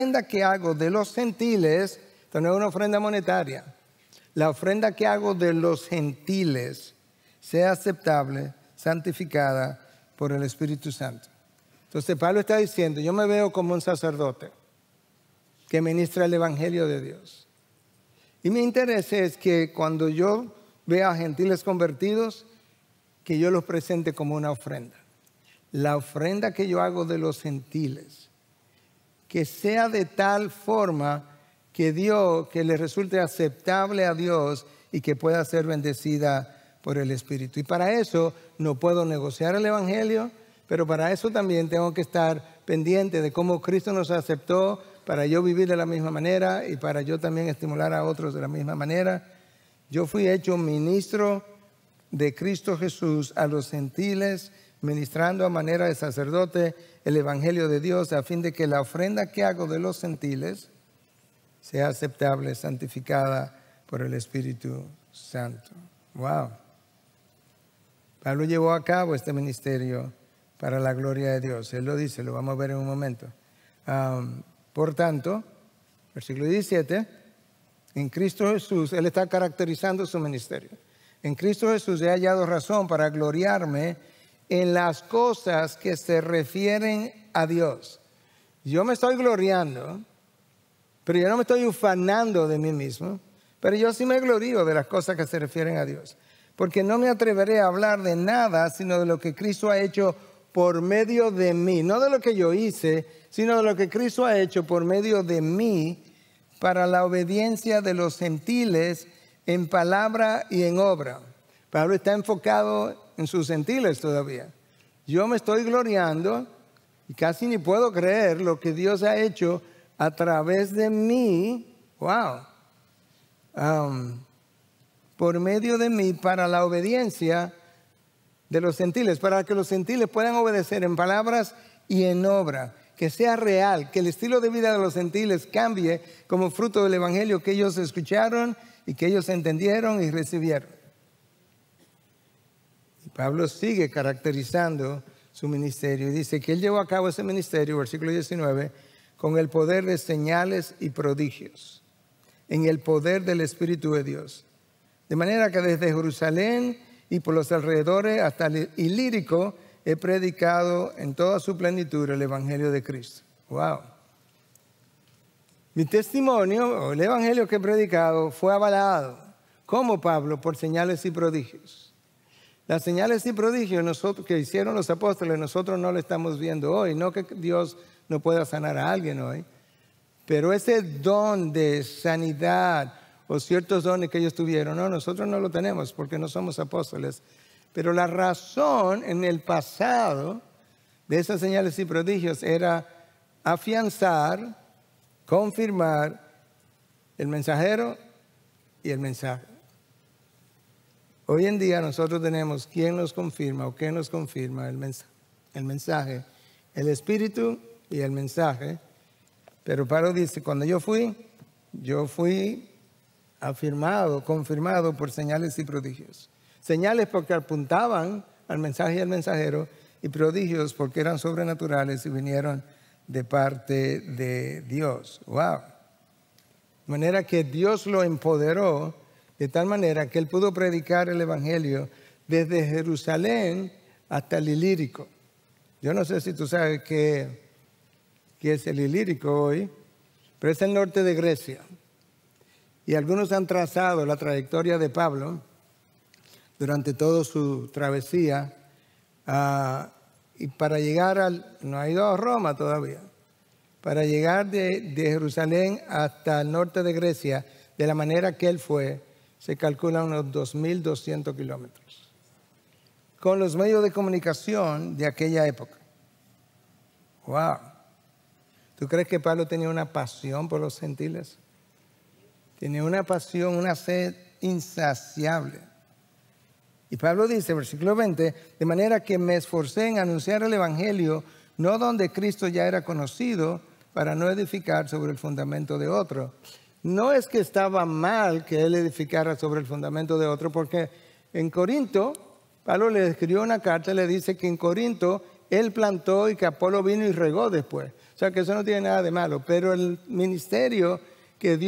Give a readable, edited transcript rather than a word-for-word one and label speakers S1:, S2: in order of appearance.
S1: ofrenda que hago de los gentiles, esto no es una ofrenda monetaria, la ofrenda que hago de los gentiles sea aceptable, santificada por el Espíritu Santo. Entonces Pablo está diciendo, yo me veo como un sacerdote que ministra el Evangelio de Dios. Y mi interés es que cuando yo vea a gentiles convertidos, que yo los presente como una ofrenda. La ofrenda que yo hago de los gentiles, que sea de tal forma que le resulte aceptable a Dios y que pueda ser bendecida por el Espíritu. Y para eso no puedo negociar el Evangelio, pero para eso también tengo que estar pendiente de cómo Cristo nos aceptó, para yo vivir de la misma manera y para yo también estimular a otros de la misma manera. Yo fui hecho ministro de Cristo Jesús a los gentiles, ministrando a manera de sacerdote el Evangelio de Dios, a fin de que la ofrenda que hago de los gentiles sea aceptable, santificada por el Espíritu Santo. Wow. Pablo llevó a cabo este ministerio para la gloria de Dios. Él lo dice, lo vamos a ver en un momento. Por tanto, versículo 17, en Cristo Jesús, Él está caracterizando su ministerio. En Cristo Jesús he hallado razón para gloriarme en las cosas que se refieren a Dios. Yo me estoy gloriando, pero yo no me estoy ufanando de mí mismo, pero yo sí me glorío de las cosas que se refieren a Dios. Porque no me atreveré a hablar de nada, sino de lo que Cristo ha hecho por medio de mí. No de lo que yo hice, sino de lo que Cristo ha hecho por medio de mí para la obediencia de los gentiles en palabra y en obra. Pablo está enfocado en sus gentiles todavía. Yo me estoy gloriando y casi ni puedo creer lo que Dios ha hecho a través de mí. Wow. Por medio de mí para la obediencia de los gentiles, para que los gentiles puedan obedecer en palabras y en obra, que sea real, que el estilo de vida de los gentiles cambie como fruto del Evangelio que ellos escucharon y que ellos entendieron y recibieron. Y Pablo sigue caracterizando su ministerio y dice que él llevó a cabo ese ministerio, versículo 19, con el poder de señales y prodigios, en el poder del Espíritu de Dios. De manera que desde Jerusalén y por los alrededores hasta el Ilírico he predicado en toda su plenitud el Evangelio de Cristo. Wow. Mi testimonio, o el Evangelio que he predicado, fue avalado, como Pablo, por señales y prodigios. Las señales y prodigios que hicieron los apóstoles, nosotros no lo estamos viendo hoy. No que Dios no pueda sanar a alguien hoy, pero ese don de sanidad o ciertos dones que ellos tuvieron, no, nosotros no lo tenemos porque no somos apóstoles. Pero la razón en el pasado de esas señales y prodigios era afianzar, confirmar el mensajero y el mensaje. Hoy en día nosotros tenemos quién nos confirma o qué nos confirma el mensaje, el Espíritu y el mensaje. Pero Pablo dice, cuando yo fui afirmado, confirmado por señales y prodigios. Señales porque apuntaban al mensaje y al mensajero, y prodigios porque eran sobrenaturales y vinieron de parte de Dios. Wow. De manera que Dios lo empoderó de tal manera que él pudo predicar el Evangelio desde Jerusalén hasta el Ilírico. Yo no sé si tú sabes qué es el Ilírico hoy, pero es el norte de Grecia. Y algunos han trazado la trayectoria de Pablo durante toda su travesía y para llegar no ha ido a Roma todavía, para llegar de Jerusalén hasta el norte de Grecia, de la manera que él fue, se calcula unos 2.200 kilómetros, con los medios de comunicación de aquella época. ¡Wow! ¿Tú crees que Pablo tenía una pasión por los gentiles? Tenía una pasión, una sed insaciable. Y Pablo dice, versículo 20, de manera que me esforcé en anunciar el Evangelio, no donde Cristo ya era conocido, para no edificar sobre el fundamento de otro. No es que estaba mal que él edificara sobre el fundamento de otro, porque en Corinto, Pablo le escribió una carta y le dice que en Corinto él plantó y que Apolo vino y regó después. O sea que eso no tiene nada de malo, pero el ministerio que Dios